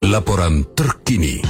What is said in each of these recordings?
Laporan terkini.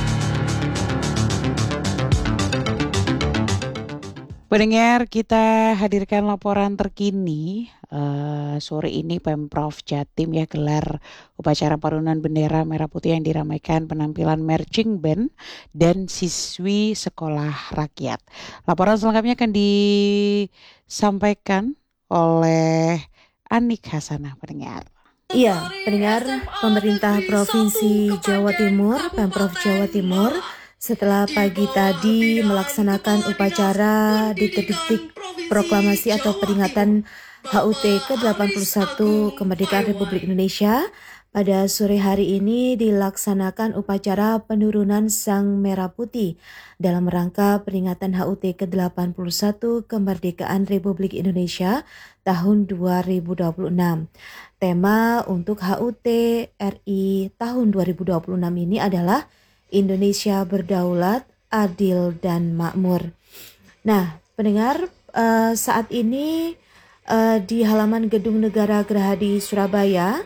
Pendengar, kita hadirkan laporan terkini. Sore ini Pemprov Jatim gelar upacara penurunan bendera merah putih yang diramaikan penampilan marching band dan siswi sekolah rakyat. Laporan selengkapnya akan disampaikan oleh Anik Hasanah, pendengar. Iya, pendengar, pemerintah Provinsi Jawa Timur, Pemprov Jawa Timur, setelah pagi tadi melaksanakan upacara di detik proklamasi atau peringatan HUT ke-81 Kemerdekaan Republik Indonesia, pada sore hari ini dilaksanakan upacara penurunan Sang Merah Putih dalam rangka peringatan HUT ke-81 Kemerdekaan Republik Indonesia tahun 2026. Tema untuk HUT RI tahun 2026 ini adalah Indonesia Berdaulat, Adil, dan Makmur. Nah, pendengar, saat ini di halaman Gedung Negara Gerahadi Surabaya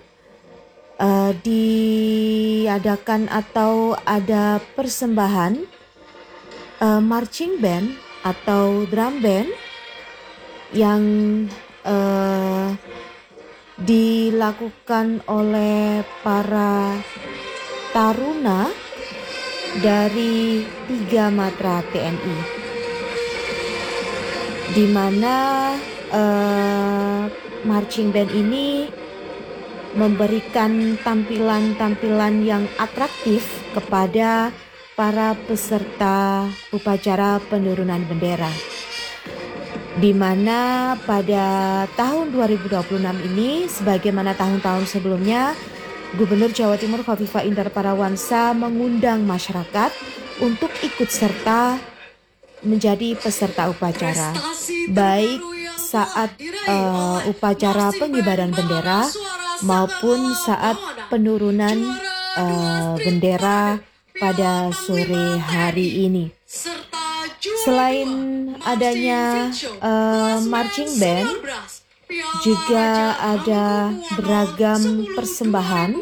diadakan atau ada persembahan marching band atau drum band yang dilakukan oleh para taruna dari 3 matra TNI, di mana marching band ini memberikan tampilan-tampilan yang atraktif kepada para peserta upacara penurunan bendera, di mana pada tahun 2026 ini, sebagaimana tahun-tahun sebelumnya, Gubernur Jawa Timur Khofifah Indar Parawansa mengundang masyarakat untuk ikut serta menjadi peserta upacara, baik saat upacara pengibaran bendera maupun saat penurunan bendera pada sore hari ini. Selain adanya marching band, juga ada beragam persembahan.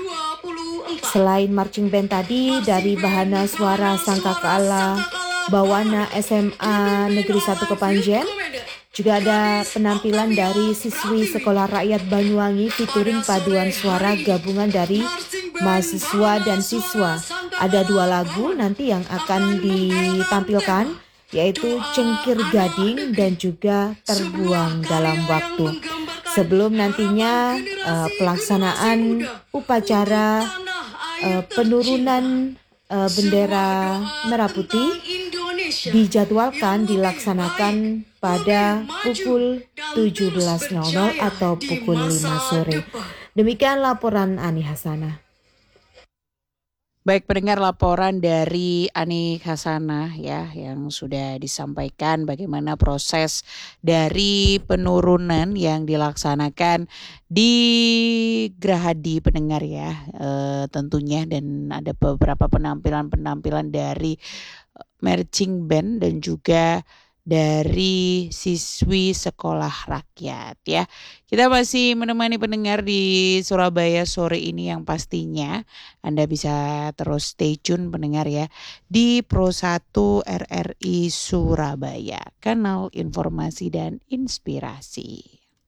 Selain marching band tadi, dari Bahana Suara Sangkakala Bawana SMA Negeri 1 Kepanjen, juga ada penampilan dari siswi Sekolah Rakyat Banyuwangi featuring paduan suara gabungan dari mahasiswa dan siswa. Ada 2 lagu nanti yang akan ditampilkan, yaitu Cengkir Gading dan juga Terbuang Dalam Waktu. Sebelum nantinya pelaksanaan upacara penurunan bendera merah putih dijadwalkan dilaksanakan pada pukul 17.00 atau pukul 5 sore. Demikian laporan Ani Hasanah. Baik, pendengar, laporan dari Ani Hasanah yang sudah disampaikan bagaimana proses dari penurunan yang dilaksanakan di Gerahadi, pendengar tentunya, dan ada beberapa penampilan dari marching band dan juga dari siswi sekolah rakyat Kita masih menemani pendengar di Surabaya sore ini, yang pastinya Anda bisa terus stay tune pendengar di Pro 1 RRI Surabaya, kanal informasi dan inspirasi.